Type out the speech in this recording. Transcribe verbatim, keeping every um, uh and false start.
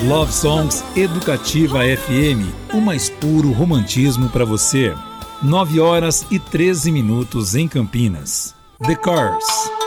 Love Songs Educativa F M, o mais puro romantismo para você. nove horas e treze minutos em Campinas. The Cars.